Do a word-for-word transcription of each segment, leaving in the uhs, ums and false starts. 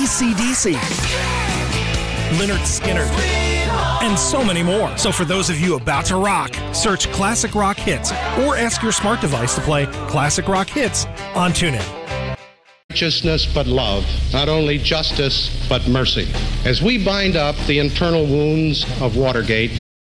C D C, Lynyrd Skynyrd, and so many more. So for those of you about to rock, search Classic Rock Hits or ask your smart device to play Classic Rock Hits on TuneIn. Righteousness but love, not only justice but mercy. As we bind up the internal wounds of Watergate,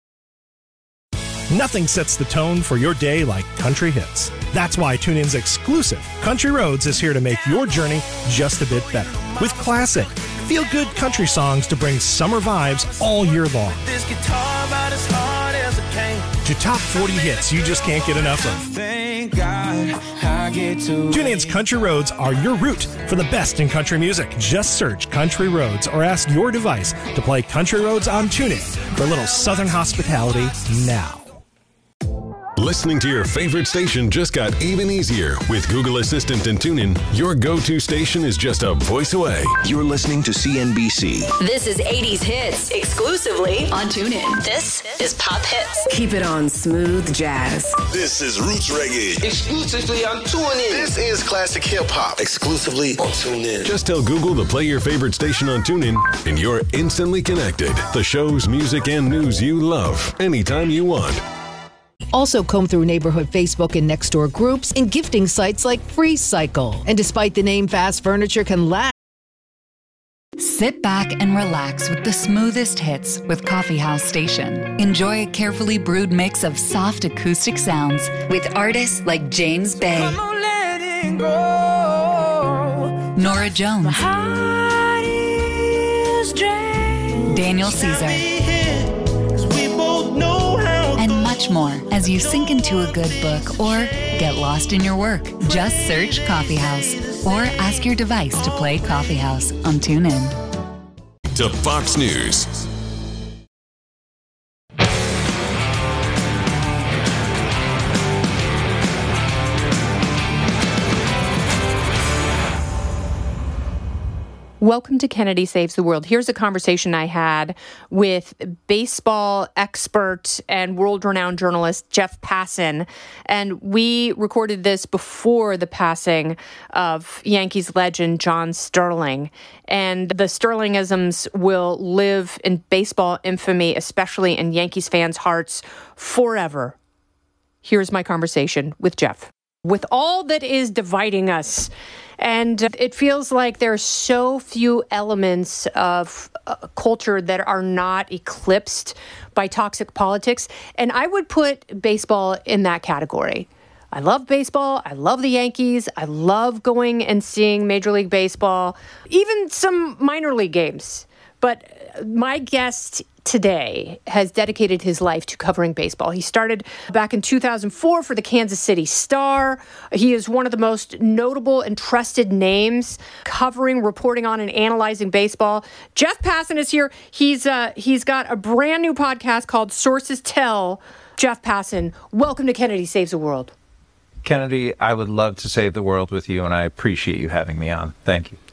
nothing sets the tone for your day like country hits. That's why TuneIn's exclusive Country Roads is here to make your journey just a bit better. With classic, feel-good country songs to bring summer vibes all year long. This guitar about as hard as it came. To top forty hits you just can't get enough of. Thank God I get to TuneIn's Country Roads are your route for the best in country music. Just search Country Roads or ask your device to play Country Roads on TuneIn for a little Southern hospitality now. Listening to your favorite station just got even easier. With Google Assistant and TuneIn, your go-to station is just a voice away. You're listening to C N B C. This is eighties Hits, exclusively on TuneIn. This is Pop Hits. Keep it on smooth jazz. This is Roots Reggae, exclusively on TuneIn. This is Classic Hip Hop, exclusively on TuneIn. Just tell Google to play your favorite station on TuneIn, and you're instantly connected. The shows, music, and news you love, anytime you want. Also comb through neighborhood Facebook and Nextdoor groups and gifting sites like Free Cycle. And despite the name, fast furniture can last. Sit back and relax with the smoothest hits with Coffee House Station. Enjoy a carefully brewed mix of soft acoustic sounds with artists like James Bay, Come on, let it go. Nora Jones, My heart is drained. Daniel Caesar, we both know how and much more as you sink into a good book or get lost in your work. Just search Coffee House or ask your device to play Coffee House on TuneIn. To Fox News. Welcome to Kennedy Saves the World. Here's a conversation I had with baseball expert and world-renowned journalist Jeff Passan. And we recorded this before the passing of Yankees legend John Sterling. And the Sterlingisms will live in baseball infamy, especially in Yankees fans' hearts, forever. Here's my conversation with Jeff. With all that is dividing us, and it feels like there are so few elements of uh, culture that are not eclipsed by toxic politics. And I would put baseball in that category. I love baseball. I love the Yankees. I love going and seeing Major League Baseball, even some minor league games. But my guest today has dedicated his life to covering baseball. He started back in two thousand four for the Kansas City Star. He is one of the most notable and trusted names covering, reporting on, and analyzing baseball. Jeff Passan is here. He's uh, he's got a brand new podcast called Sources Tell. Jeff Passan, welcome to Kennedy Saves the World. Kennedy, I would love to save the world with you, and I appreciate you having me on. Thank you.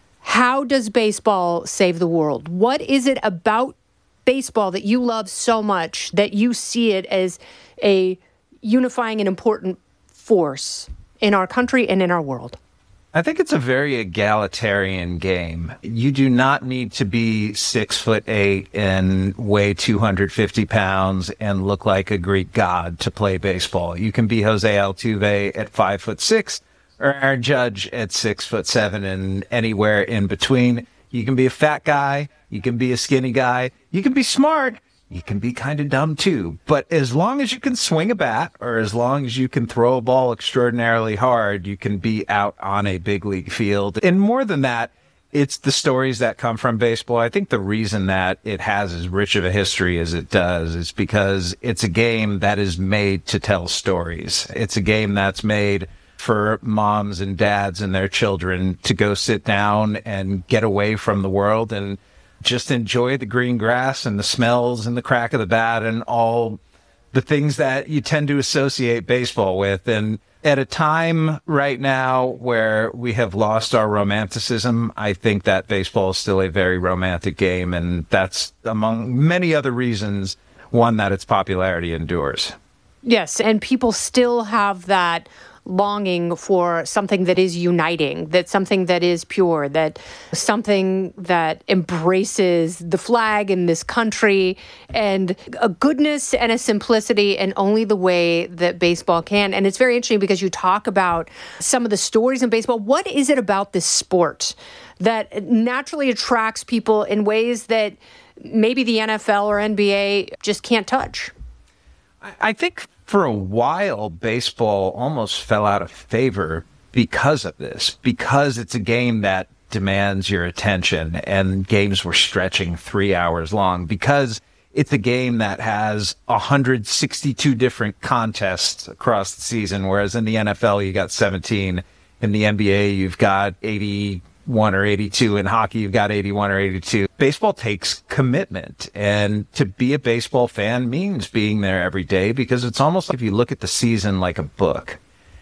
How does baseball save the world? What is it about baseball that you love so much that you see it as a unifying and important force in our country and in our world? I think it's a very egalitarian game. You do not need to be six foot eight and weigh two hundred fifty pounds and look like a Greek god to play baseball. You can be Jose Altuve at five foot six or Aaron Judge at six foot seven and anywhere in between. You can be a fat guy. You can be a skinny guy. You can be smart. You can be kind of dumb too. But as long as you can swing a bat or as long as you can throw a ball extraordinarily hard, you can be out on a big league field. And more than that, it's the stories that come from baseball. I think the reason that it has as rich of a history as it does is because it's a game that is made to tell stories. It's a game that's made for moms and dads and their children to go sit down and get away from the world and just enjoy the green grass and the smells and the crack of the bat and all the things that you tend to associate baseball with. And at a time right now where we have lost our romanticism, I think that baseball is still a very romantic game. And that's, among many other reasons, one that its popularity endures. Yes, and people still have that longing for something that is uniting, that something that is pure, that something that embraces the flag in this country, and a goodness and a simplicity in only the way that baseball can. And it's very interesting because you talk about some of the stories in baseball. What is it about this sport that naturally attracts people in ways that maybe the N F L or N B A just can't touch? I think for a while, baseball almost fell out of favor because of this, because it's a game that demands your attention, and games were stretching three hours long, because it's a game that has one hundred sixty-two different contests across the season, whereas in the N F L, you got seventeen. In the N B A, you've got eighty-one or eighty-two. In hockey, you've got eighty-one or eighty-two. Baseball takes commitment, and to be a baseball fan means being there every day, because it's almost like if you look at the season like a book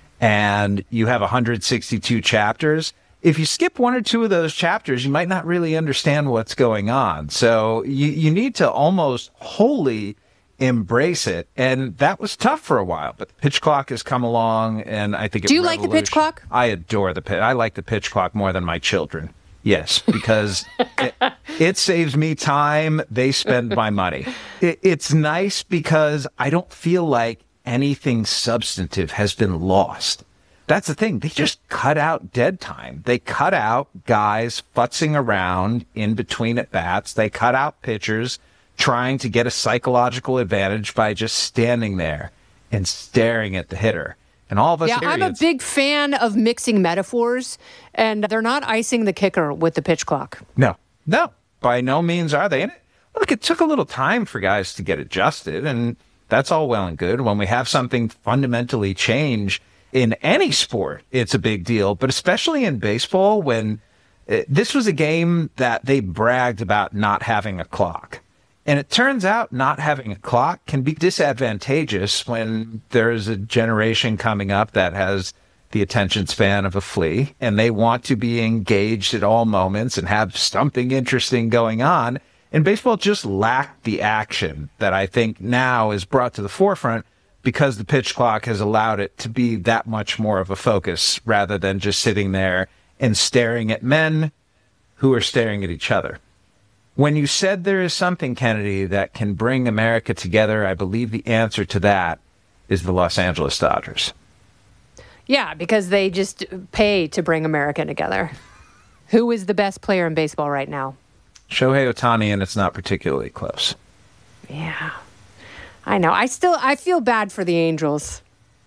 and you have one hundred sixty-two chapters. If you skip one or two of those chapters, you might not really understand what's going on. So you, you need to almost wholly embrace it. And that was tough for a while, but the pitch clock has come along, and I think Do you like the pitch clock? I adore the pitch. I like the pitch clock more than my children. Yes, because it, it saves me time. They spend my money. It, it's nice because I don't feel like anything substantive has been lost. That's the thing. They just cut out dead time. They cut out guys futzing around in between at bats. They cut out pitchers trying to get a psychological advantage by just standing there and staring at the hitter. And all of us. Yeah, periods, I'm a big fan of mixing metaphors, and they're not icing the kicker with the pitch clock. No, no, by no means are they. And it, look, it took a little time for guys to get adjusted, and that's all well and good. When we have something fundamentally change in any sport, it's a big deal, but especially in baseball, when it, this was a game that they bragged about not having a clock. And it turns out not having a clock can be disadvantageous when there's a generation coming up that has the attention span of a flea, and they want to be engaged at all moments and have something interesting going on. And baseball just lacked the action that I think now is brought to the forefront because the pitch clock has allowed it to be that much more of a focus rather than just sitting there and staring at men who are staring at each other. When you said there is something, Kennedy, that can bring America together, I believe the answer to that is the Los Angeles Dodgers. Yeah, because they just pay to bring America together. Who is the best player in baseball right now? Shohei Ohtani, and it's not particularly close. Yeah, I know. I still, I feel bad for the Angels.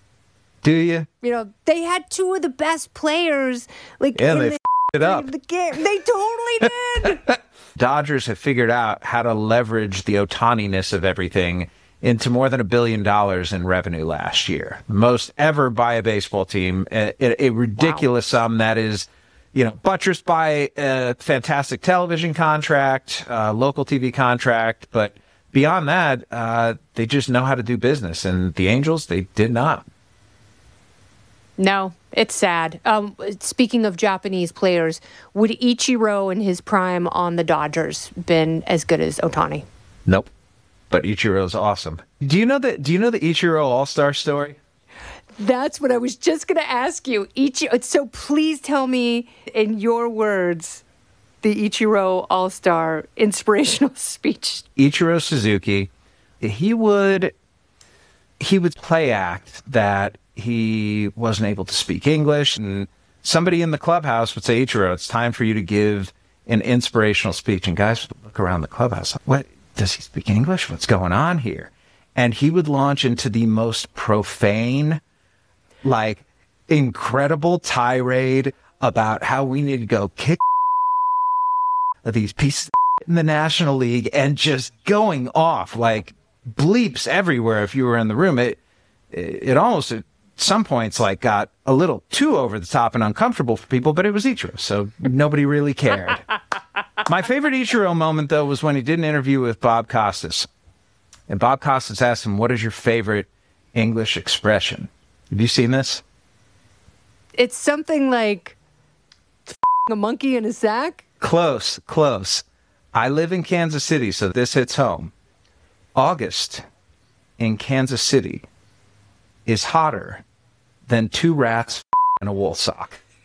Do you? You know, they had two of the best players. Like, yeah, in they the, f***ed it up. The game. They totally did. Dodgers have figured out how to leverage the Ohtani-ness of everything into more than a billion dollars in revenue last year. Most ever by a baseball team. A, a, a ridiculous wow. sum that is, you know, buttressed by a fantastic television contract, uh, local T V contract. But beyond that, uh, they just know how to do business. And the Angels, they did not. No, it's sad. Um, speaking of Japanese players, would Ichiro in his prime on the Dodgers been as good as Ohtani? Nope. But Ichiro's awesome. Do you know that? Do you know the Ichiro All-Star story? That's what I was just going to ask you. Ichiro. So please tell me in your words the Ichiro All-Star inspirational speech. Ichiro Suzuki, he would he would play act that he wasn't able to speak English, and somebody in the clubhouse would say, Ichiro, it's time for you to give an inspirational speech. And guys would look around the clubhouse, what, does he speak English? What's going on here? And he would launch into the most profane, like, incredible tirade about how we need to go kick these pieces in the National League, and just going off like bleeps everywhere. If you were in the room, it, it almost at some points like got a little too over the top and uncomfortable for people, but it was Ichiro, so nobody really cared. My favorite Ichiro moment, though, was when he did an interview with Bob Costas. And Bob Costas asked him, what is your favorite English expression? Have you seen this? It's something like a monkey in a sack. Close, close. I live in Kansas City, so this hits home. August in Kansas City is hotter than two rats and a wool sock.